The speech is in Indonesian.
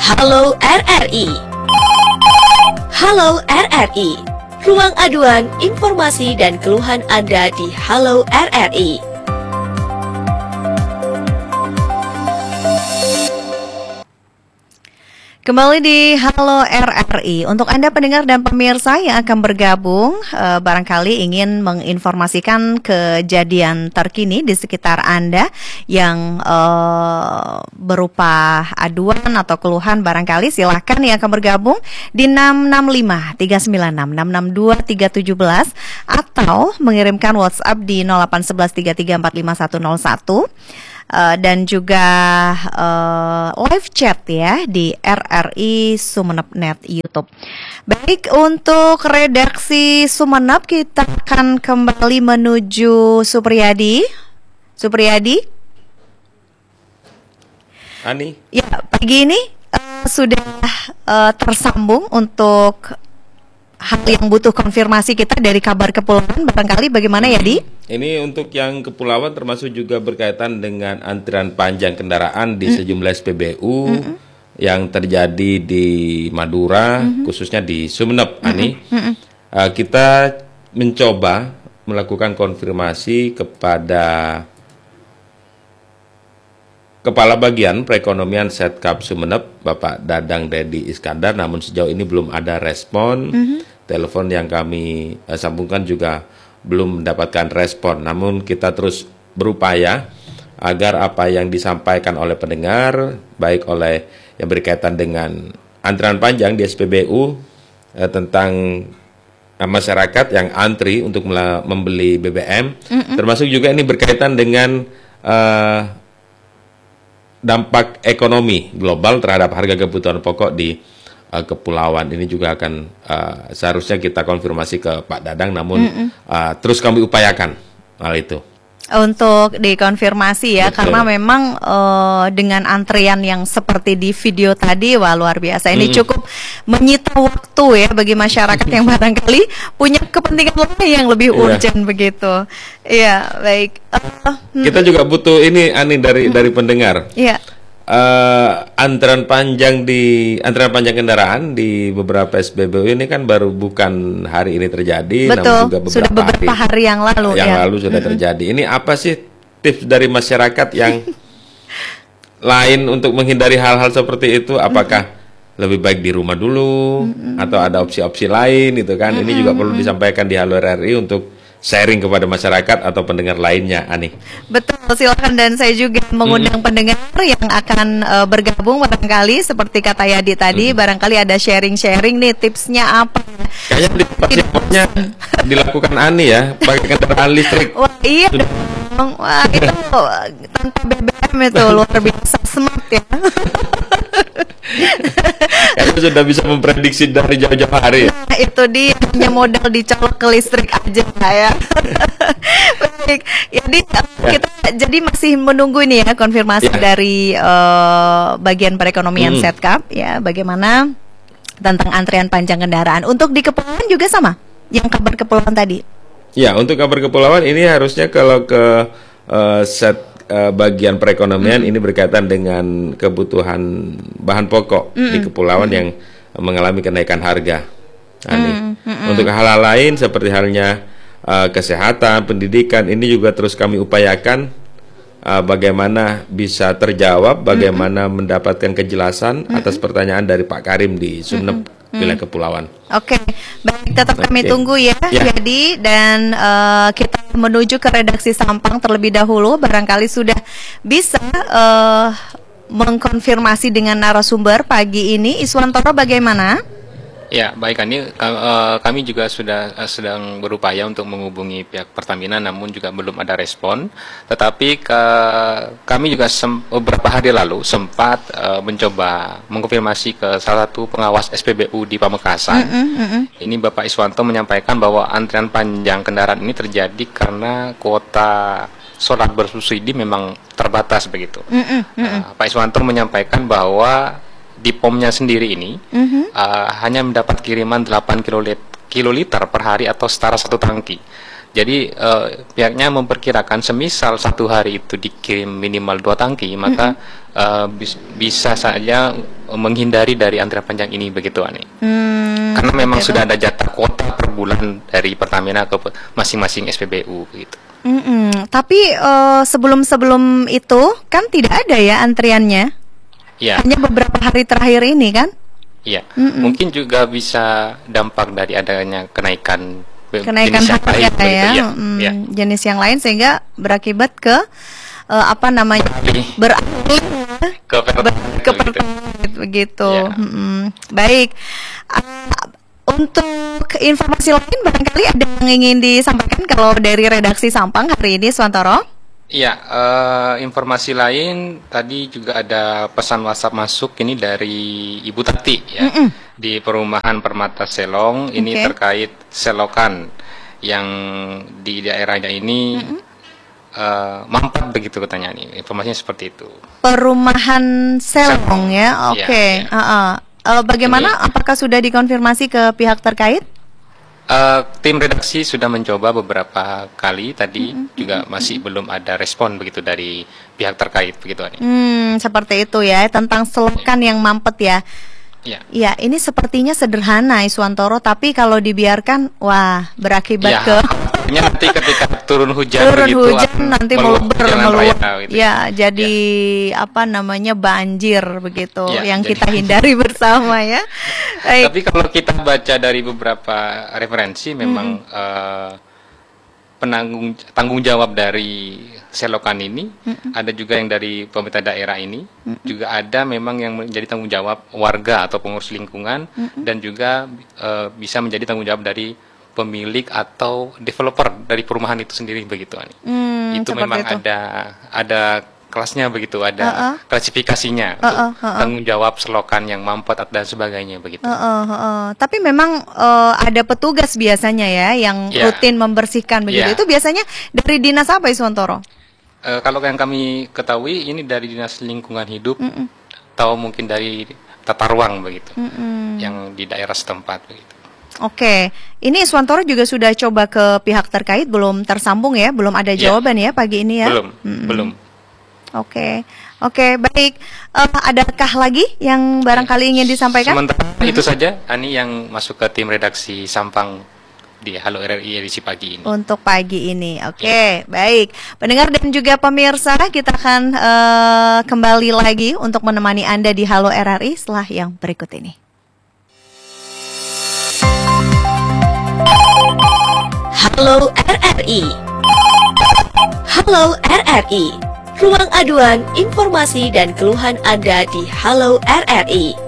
Halo RRI. Halo RRI. Ruang aduan, informasi dan keluhan Anda di Halo RRI. Kembali di Halo RRI. Untuk Anda pendengar dan pemirsa yang akan bergabung, barangkali ingin menginformasikan kejadian terkini di sekitar Anda yang berupa aduan atau keluhan, barangkali silahkan yang akan bergabung di 665 396 662 317 atau mengirimkan WhatsApp di 0811 3345101. Dan juga live chat ya di RRI Sumeneb.net YouTube. Baik, untuk redaksi Sumeneb kita akan kembali menuju Supriyadi. Ani. Ya, pagi ini sudah tersambung untuk hal yang butuh konfirmasi kita dari kabar kepulauan, barangkali bagaimana ya, Di? Ini untuk yang kepulauan termasuk juga berkaitan dengan antrian panjang kendaraan di sejumlah SPBU yang terjadi di Madura, khususnya di Sumeneb, Ani. Kita mencoba melakukan konfirmasi kepada Kepala Bagian Perekonomian Setkap Sumeneb, Bapak Dadang Dedi Iskandar, namun sejauh ini belum ada respon. Telepon yang kami sambungkan juga belum mendapatkan respon. Namun kita terus berupaya agar apa yang disampaikan oleh pendengar, baik oleh yang berkaitan dengan antrian panjang di SPBU tentang masyarakat yang antri untuk membeli BBM, termasuk juga ini berkaitan dengan dampak ekonomi global terhadap harga kebutuhan pokok di kepulauan. Ini juga akan seharusnya kita konfirmasi ke Pak Dadang, namun terus kami upayakan hal itu untuk dikonfirmasi ya. Betul. Karena memang dengan antrian yang seperti di video tadi, wah luar biasa. Ini cukup menyita waktu ya bagi masyarakat yang barangkali punya kepentingan lain yang lebih urgent begitu. Iya, baik. Kita juga butuh ini, Ani, dari pendengar. Iya. Antrian panjang kendaraan di beberapa SPBU ini kan baru bukan hari ini terjadi. Betul, namun juga sudah beberapa hari yang lalu. Yang lalu sudah terjadi. Ini apa sih tips dari masyarakat yang lain untuk menghindari hal-hal seperti itu? Apakah lebih baik di rumah dulu atau ada opsi-opsi lain itu kan? Ini juga perlu disampaikan di Halo RRI untuk sharing kepada masyarakat atau pendengar lainnya, Ani. Betul, silakan. Dan saya juga mengundang pendengar yang akan bergabung barangkali seperti kata Yadi tadi, barangkali ada sharing-sharing nih tipsnya apa. Kayaknya tipsnya dilakukan Ani ya, pakai kendaraan listrik. Wah iya, wah itu tanpa BBM itu luar biasa smart ya. Kayaknya sudah bisa memprediksi dari jauh-jauh hari ya. Nah, itu dia, hanya modal dicolok ke listrik aja ya. Baik, jadi kita jadi masih menunggu ini ya konfirmasi dari bagian perekonomian Setkap ya, bagaimana tentang antrian panjang kendaraan. Untuk di kepulauan juga sama, yang kabar kepulauan tadi. Ya, untuk kabar kepulauan ini harusnya kalau ke bagian perekonomian ini berkaitan dengan kebutuhan bahan pokok di kepulauan yang mengalami kenaikan harga. Untuk hal-hal lain seperti halnya kesehatan, pendidikan, ini juga terus kami upayakan bagaimana bisa terjawab, bagaimana mendapatkan kejelasan atas pertanyaan dari Pak Karim di Sumeneb, wilayah kepulauan. Oke, baik, tetap kami tunggu ya. Jadi dan kita menuju ke redaksi Sampang terlebih dahulu. Barangkali sudah bisa mengkonfirmasi dengan narasumber pagi ini. Iswantoro, bagaimana? Ya, baik, kami juga sudah sedang berupaya untuk menghubungi pihak Pertamina, namun juga belum ada respon. Tetapi kami juga beberapa hari lalu sempat mencoba mengkonfirmasi ke salah satu pengawas SPBU di Pamekasan. Ini Bapak Iswanto menyampaikan bahwa antrian panjang kendaraan ini terjadi karena kuota solar bersubsidi memang terbatas begitu. Pak Iswanto menyampaikan bahwa di POM-nya sendiri ini hanya mendapat kiriman 8 kiloliter per hari atau setara 1 tangki. Jadi pihaknya memperkirakan semisal satu hari itu dikirim minimal 2 tangki, maka bisa saja menghindari dari antrian panjang ini begitu Ani. Karena memang sudah ada jatah kuota per bulan dari Pertamina ke masing-masing SPBU begitu. Tapi sebelum itu kan tidak ada ya antriannya. Ya. Hanya beberapa hari terakhir ini kan? Iya. Mungkin juga bisa dampak dari adanya kenaikan jenis yang harga lain, ya, ya. Jenis yang lain sehingga berakibat ke beralih ke Pertalite begitu. Ya. Baik. Untuk informasi lain barangkali ada yang ingin disampaikan kalau dari redaksi Sampang hari ini, Suwantoro? Iya, informasi lain tadi juga ada pesan WhatsApp masuk ini dari Ibu Tati ya di Perumahan Permata Selong ini terkait selokan yang di daerahnya ini mampet begitu katanya nih, informasinya seperti itu. Perumahan Selong ya, oke. Bagaimana? Ini, apakah sudah dikonfirmasi ke pihak terkait? Tim redaksi sudah mencoba beberapa kali tadi juga masih belum ada respon begitu dari pihak terkait begitu Ani. Seperti itu ya tentang selokan yang mampet ya. Ya, ini sepertinya sederhana Iswantoro, tapi kalau dibiarkan, wah berakibat ke nanti ketika turun hujan begitu, nanti meluber gitu. Ya, jadi banjir begitu yang kita hindari bersama ya. Tapi kalau kita baca dari beberapa referensi, memang tanggung jawab dari selokan ini, ada juga yang dari pemerintah daerah ini, juga ada memang yang menjadi tanggung jawab warga atau pengurus lingkungan, dan juga bisa menjadi tanggung jawab dari pemilik atau developer dari perumahan itu sendiri begitu Ani. Itu memang itu. ada kelasnya begitu, ada klasifikasinya untuk tanggung jawab selokan yang mampet dan sebagainya begitu. Tapi memang ada petugas biasanya ya yang rutin membersihkan begitu. Itu biasanya dari dinas apa Iswantoro? Kalau yang kami ketahui ini dari dinas lingkungan hidup atau mungkin dari tata ruang begitu, yang di daerah setempat begitu. Oke, ini Iswantoro juga sudah coba ke pihak terkait, belum tersambung ya, belum ada jawaban ya pagi ini ya? Belum. Oke, baik. Adakah lagi yang barangkali ingin disampaikan? Sementara itu saja, Ani, yang masuk ke tim redaksi Sampang di Halo RRI edisi pagi ini. Untuk pagi ini, baik. Pendengar dan juga pemirsa, kita akan kembali lagi untuk menemani Anda di Halo RRI setelah yang berikut ini. Halo RRI. Halo RRI. Ruang aduan, informasi dan keluhan Anda di Halo RRI.